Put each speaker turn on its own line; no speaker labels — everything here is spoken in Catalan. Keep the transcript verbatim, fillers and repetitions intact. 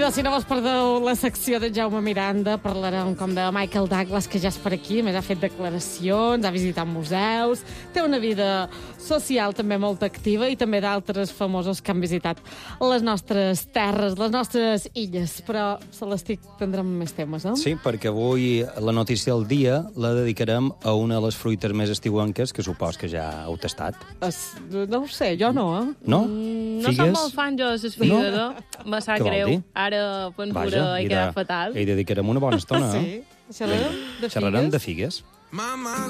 seguida, si no vos perdeu la secció de Jaume Miranda, parlarem com de Michael Douglas, que ja és per aquí, més ha fet declaracions, ha visitat museus, té una vida social també molt activa i també d'altres famosos que han visitat les nostres terres, les nostres illes. Però, Celestí, tindrem més temes, no?
Sí, perquè avui la notícia del dia la dedicarem a una de les fruites més estiuenques, que supos que ja heu tastat.
Es, no ho sé, jo no, eh?
No?
Mm, no
Figues?
som molt fans de les figues,
No?
eh? Me sap
Què vol
greu.
dir?
Ara, pensura, he
i
quedat
de-
fatal.
Hi dedicarem una bona estona, eh?
Sí. Xerrarem de
Xerrarem
figues?
de figues.
Mama